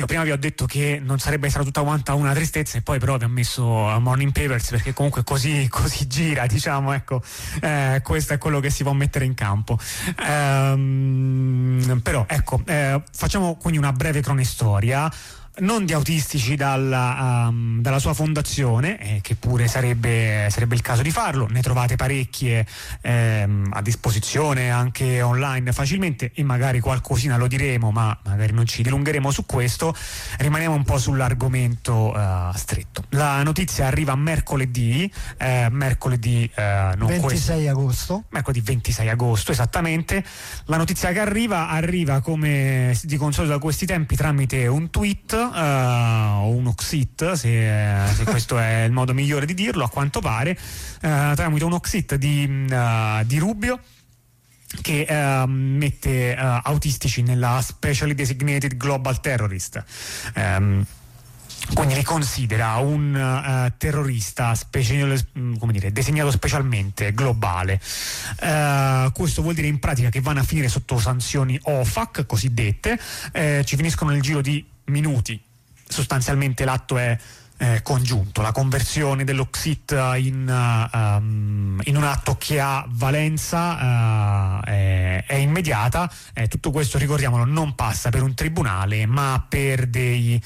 Io prima vi ho detto che non sarebbe stata tutta quanta una tristezza, e poi però vi ho messo Morning Papers perché comunque così gira, diciamo, ecco, questo è quello che si può mettere in campo. Però ecco, facciamo quindi una breve cronistoria, non di Autistici dalla sua fondazione, che pure sarebbe il caso di farlo. Ne trovate parecchie a disposizione anche online facilmente, e magari qualcosina lo diremo, ma magari non ci dilungheremo su questo. Rimaniamo un po' sull'argomento stretto. La notizia arriva mercoledì 26 agosto. Mercoledì 26 agosto, esattamente. La notizia che arriva come di consolito da questi tempi tramite un tweet o un oxit, se questo è il modo migliore di dirlo, a quanto pare, tramite un oxit di Rubio, che mette Autistici nella Specially Designated Global Terrorist. Quindi li considera un terrorista designato specialmente globale. Questo vuol dire in pratica che vanno a finire sotto sanzioni OFAC cosiddette, ci finiscono nel giro di minuti. Sostanzialmente l'atto è congiunto, la conversione dell'Oxit in un atto che ha valenza è immediata. Tutto questo, ricordiamolo, non passa per un tribunale, ma per dei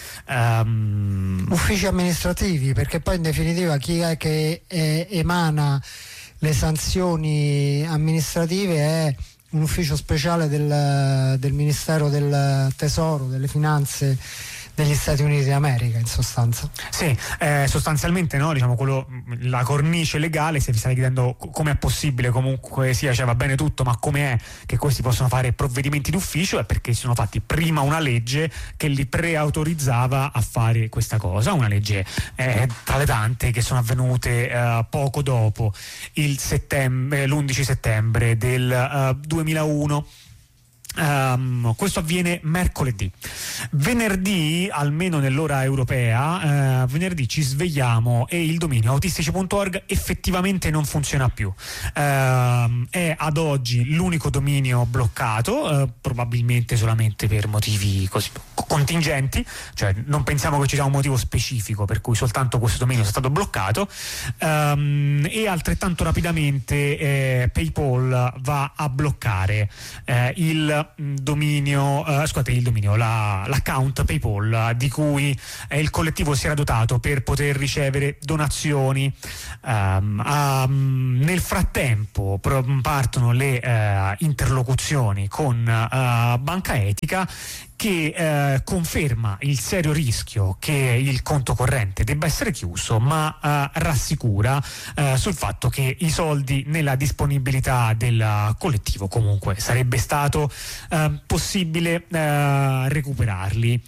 uffici amministrativi, perché poi in definitiva chi è che emana le sanzioni amministrative è un ufficio speciale del Ministero del Tesoro, delle Finanze degli Stati Uniti d'America, in sostanza. Sì, sostanzialmente, no, diciamo, la cornice legale, se vi state chiedendo come è possibile comunque sia, cioè va bene tutto, ma come è che questi possono fare provvedimenti d'ufficio, è perché si sono fatti prima una legge che li preautorizzava a fare questa cosa, una legge tra le tante che sono avvenute poco dopo l'11 settembre del 2001. Questo avviene mercoledì. Venerdì, almeno nell'ora europea, venerdì ci svegliamo e il dominio autistici.org effettivamente non funziona più. È ad oggi l'unico dominio bloccato, probabilmente solamente per motivi così contingenti, cioè non pensiamo che ci sia un motivo specifico per cui soltanto questo dominio sia stato bloccato, e altrettanto rapidamente PayPal va a bloccare l'account PayPal di cui il collettivo si era dotato per poter ricevere donazioni. Nel frattempo partono le interlocuzioni con Banca Etica, che conferma il serio rischio che il conto corrente debba essere chiuso, ma rassicura sul fatto che i soldi nella disponibilità del collettivo comunque sarebbe stato possibile recuperarli.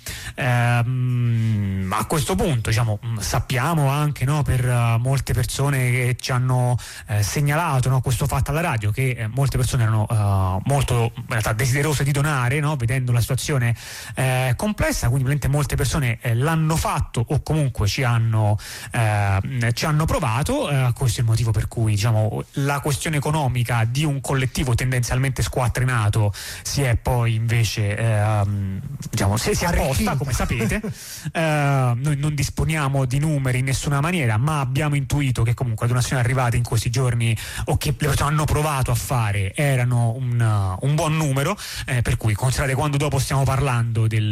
A questo punto, diciamo, sappiamo anche, no, per molte persone che ci hanno segnalato, no, questo fatto alla radio, che molte persone erano molto in realtà desiderose di donare, no, vedendo la situazione complessa, quindi molte persone l'hanno fatto o comunque ci hanno provato. Questo è il motivo per cui, diciamo, la questione economica di un collettivo tendenzialmente squattrinato si è poi invece si è posta, come sapete. Noi non disponiamo di numeri in nessuna maniera, ma abbiamo intuito che comunque le donazioni arrivate in questi giorni o che le persone hanno provato a fare erano un buon numero, per cui considerate quando dopo stiamo parlando di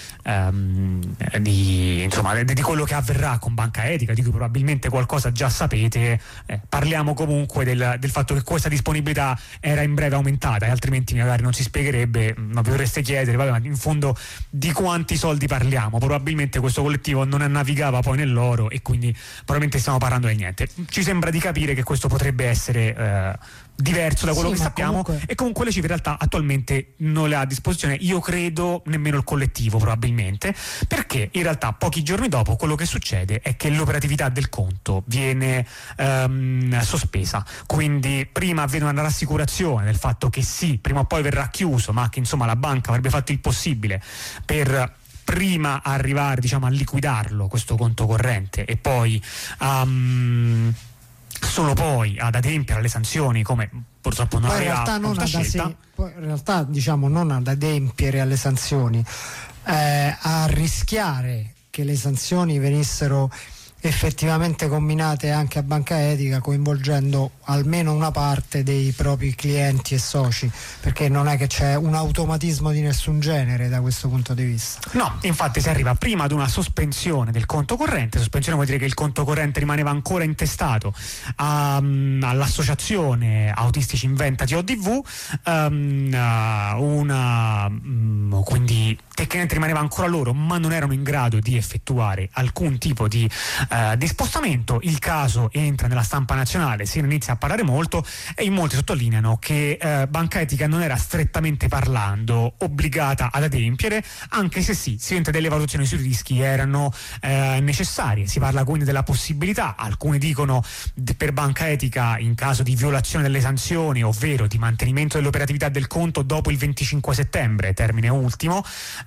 quello che avverrà con Banca Etica, di cui probabilmente qualcosa già sapete. Parliamo comunque del fatto che questa disponibilità era in breve aumentata, e altrimenti magari non si spiegherebbe, ma vi dovreste chiedere, vabbè, ma in fondo di quanti soldi parliamo? Probabilmente questo collettivo non navigava poi nell'oro, e quindi probabilmente stiamo parlando di niente. Ci sembra di capire che questo potrebbe essere diverso da quello che sappiamo, e comunque le cifre in realtà attualmente non le ha a disposizione, io credo nemmeno il collettivo, probabilmente, perché in realtà pochi giorni dopo quello che succede è che l'operatività del conto viene sospesa. Quindi prima avviene una rassicurazione del fatto che sì, prima o poi verrà chiuso, ma che insomma la banca avrebbe fatto il possibile per prima arrivare, diciamo, a liquidarlo questo conto corrente, e poi solo poi ad adempiere alle sanzioni, come purtroppo non aveva molta scelta. Poi in realtà, diciamo, non ad adempiere alle sanzioni, a rischiare che le sanzioni venissero effettivamente comminate anche a Banca Etica, coinvolgendo almeno una parte dei propri clienti e soci, perché non è che c'è un automatismo di nessun genere da questo punto di vista. No, infatti si arriva prima ad una sospensione del conto corrente. Sospensione vuol dire che il conto corrente rimaneva ancora intestato all'associazione Autistici Inventati ODV, quindi tecnicamente rimaneva ancora loro, ma non erano in grado di effettuare alcun tipo di spostamento. Il caso entra nella stampa nazionale, se ne inizia a parlare molto e in molti sottolineano che Banca Etica non era strettamente parlando obbligata ad adempiere, anche se sì, sicuramente delle valutazioni sui rischi erano necessarie. Si parla quindi della possibilità, alcuni dicono per Banca Etica in caso di violazione delle sanzioni, ovvero di mantenimento dell'operatività del conto dopo il 25 settembre, termine ultimo,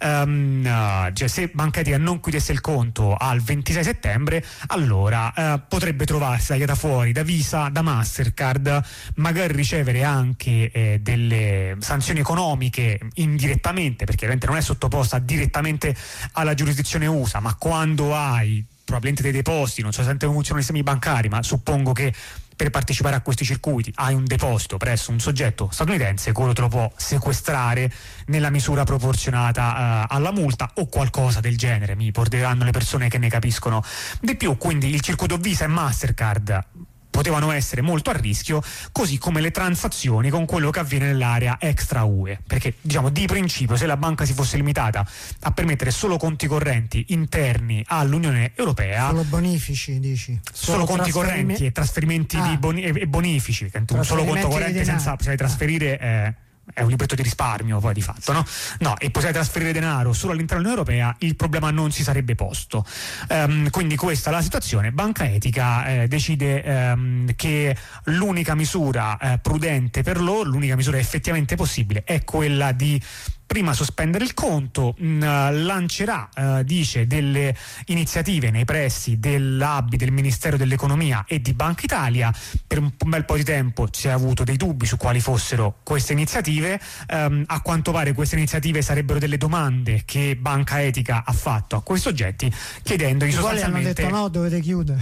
cioè se Banca Etica non chiudesse il conto al 26 settembre, allora potrebbe trovarsi tagliata fuori da Visa, da Mastercard, magari ricevere anche delle sanzioni economiche indirettamente, perché ovviamente non è sottoposta direttamente alla giurisdizione USA, ma quando hai probabilmente dei depositi, non so esattamente come funzionano i sistemi bancari, ma suppongo che per partecipare a questi circuiti hai un deposito presso un soggetto statunitense, quello te lo può sequestrare nella misura proporzionata alla multa o qualcosa del genere. Mi porteranno le persone che ne capiscono di più. Quindi il circuito Visa e Mastercard potevano essere molto a rischio, così come le transazioni con quello che avviene nell'area extra UE, perché diciamo di principio se la banca si fosse limitata a permettere solo conti correnti interni all'Unione Europea, solo bonifici dici? Solo conti correnti e trasferimenti e bonifici, un solo conto corrente senza trasferire è un libretto di risparmio poi di fatto, no? No, e possiate trasferire denaro solo all'interno dell'Unione Europea, il problema non si sarebbe posto. Quindi questa è la situazione. Banca Etica decide che l'unica misura prudente per loro, l'unica misura effettivamente possibile è quella di prima sospendere il conto, lancerà, dice, delle iniziative nei pressi dell'ABI, del Ministero dell'Economia e di Banca Italia. Per un bel po' di tempo si è avuto dei dubbi su quali fossero queste iniziative. A quanto pare queste iniziative sarebbero delle domande che Banca Etica ha fatto a quei soggetti, chiedendogli sostanzialmente... hanno detto no, dovete chiudere.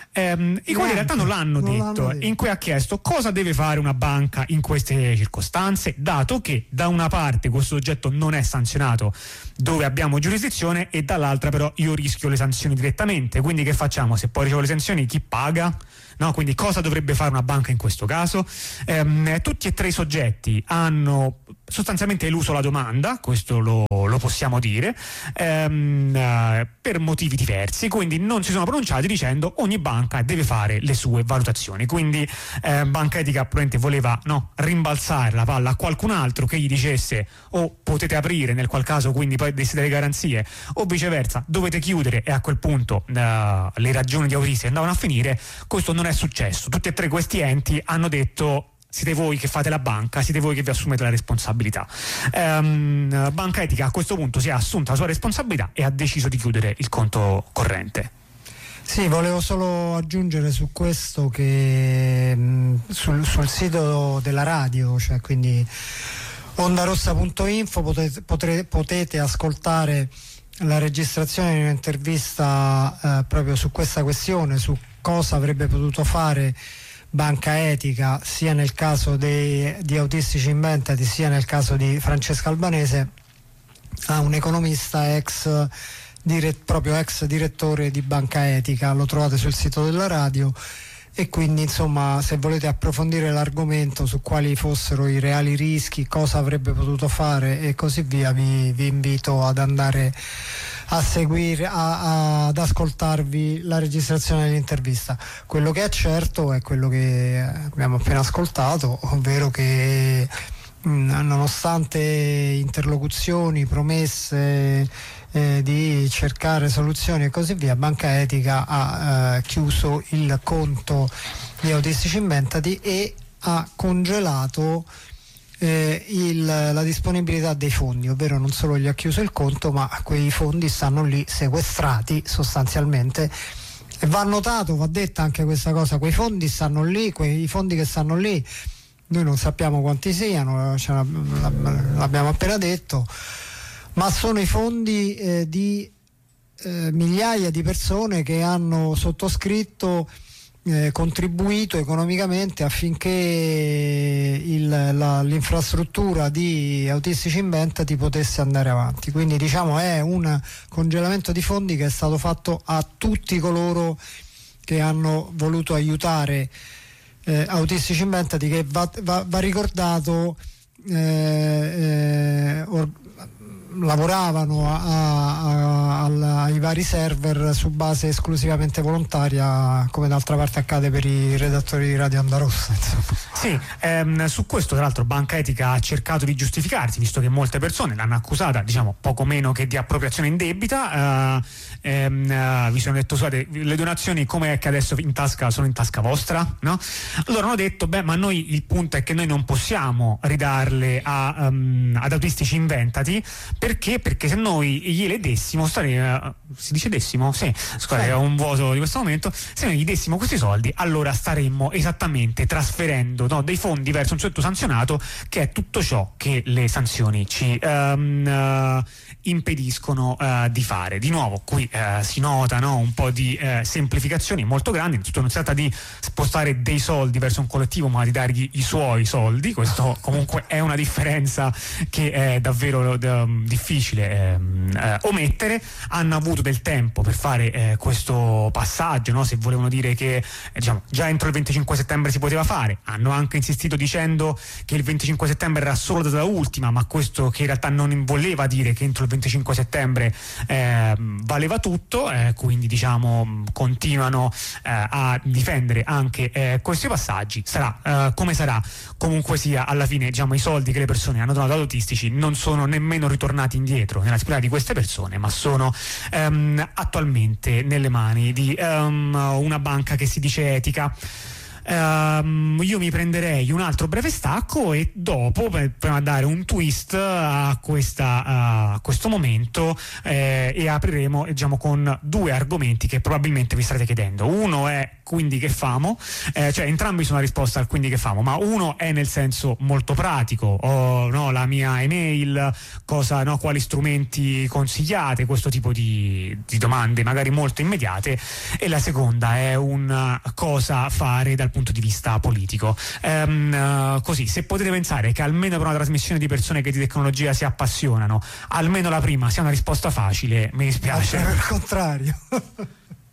I quali in realtà non l'hanno detto, in cui ha chiesto cosa deve fare una banca in queste circostanze, dato che da una parte questo soggetto non è sanzionato dove abbiamo giurisdizione e dall'altra però io rischio le sanzioni direttamente. Quindi che facciamo? Se poi ricevo le sanzioni, chi paga? No, quindi cosa dovrebbe fare una banca in questo caso? Tutti e tre i soggetti hanno sostanzialmente eluso la domanda, questo lo possiamo dire, per motivi diversi, quindi non si sono pronunciati dicendo ogni banca deve fare le sue valutazioni. Quindi Banca Etica probabilmente voleva rimbalzare la palla a qualcun altro che gli dicesse o potete aprire, nel qual caso quindi poi desse delle garanzie, o viceversa dovete chiudere, e a quel punto le ragioni di autisti andavano a finire. Questo non è successo. Tutti e tre questi enti hanno detto siete voi che fate la banca, siete voi che vi assumete la responsabilità. Banca Etica a questo punto si è assunta la sua responsabilità e ha deciso di chiudere il conto corrente. Sì, volevo solo aggiungere su questo che sul sito della radio, cioè quindi ondarossa.info, potete ascoltare la registrazione di un'intervista proprio su questa questione, su cosa avrebbe potuto fare Banca Etica sia nel caso di Autistici Inventati sia nel caso di Francesca Albanese, a un economista ex direttore di Banca Etica. Lo trovate sul sito della radio e quindi insomma se volete approfondire l'argomento su quali fossero i reali rischi, cosa avrebbe potuto fare e così via, vi invito ad andare a seguire, ad ascoltarvi la registrazione dell'intervista. Quello che è certo è quello che abbiamo appena ascoltato, ovvero che nonostante interlocuzioni, promesse di cercare soluzioni e così via, Banca Etica ha chiuso il conto di Autistici Inventati e ha congelato la disponibilità dei fondi, ovvero non solo gli ha chiuso il conto, ma quei fondi stanno lì sequestrati sostanzialmente. E va notato, va detta anche questa cosa, quei fondi stanno lì, quei fondi che stanno lì noi non sappiamo quanti siano, l'abbiamo appena detto, ma sono i fondi di migliaia di persone che hanno sottoscritto, contribuito economicamente affinché l'infrastruttura di Autistici Inventati potesse andare avanti. Quindi diciamo è un congelamento di fondi che è stato fatto a tutti coloro che hanno voluto aiutare Autistici Inventati, che va ricordato lavoravano ai vari server su base esclusivamente volontaria, come d'altra parte accade per i redattori di Radio Onda Rossa, insomma. Sì, su questo tra l'altro Banca Etica ha cercato di giustificarsi, visto che molte persone l'hanno accusata, diciamo, poco meno che di appropriazione indebita. Vi sono detto: scusate, le donazioni com'è che adesso sono in tasca vostra, no? Allora hanno detto: beh, ma noi, il punto è che noi non possiamo ridarle ad Autistici Inventati, perché se noi gliele dessimo, si dice dessimo? Sì, scusate, ho un vuoto di questo momento. Se noi gli dessimo questi soldi, allora staremmo esattamente trasferendo, no, dei fondi verso un soggetto sanzionato, che è tutto ciò che le sanzioni ci impediscono di fare. Di nuovo qui si nota, no, un po' di semplificazioni molto grandi. Innanzitutto non si tratta di spostare dei soldi verso un collettivo, ma di dargli i suoi soldi. Questo comunque è una differenza che è davvero difficile omettere. Hanno avuto del tempo per fare questo passaggio, no? Se volevano dire che diciamo, già entro il 25 settembre si poteva fare, hanno anche insistito dicendo che il 25 settembre era solo la data ultima, ma questo che in realtà non voleva dire che entro il 25 settembre valeva tutto, quindi diciamo continuano a difendere anche questi passaggi. Sarà come sarà, comunque sia, alla fine diciamo i soldi che le persone hanno donato ad Autistici non sono nemmeno ritornati indietro nella disponibilità di queste persone, ma sono attualmente nelle mani di una banca che si dice etica. Io mi prenderei un altro breve stacco e dopo per dare un twist a questo momento e apriremo, diciamo, con due argomenti che probabilmente vi starete chiedendo. Uno è quindi che famo, cioè entrambi sono una risposta al quindi che famo, ma uno è nel senso molto pratico, no, la mia email, quali strumenti consigliate, questo tipo di domande magari molto immediate, e la seconda è un cosa fare dal punto di vista politico. Così, se potete pensare che almeno per una trasmissione di persone che di tecnologia si appassionano, almeno la prima sia una risposta facile, mi dispiace. Al contrario.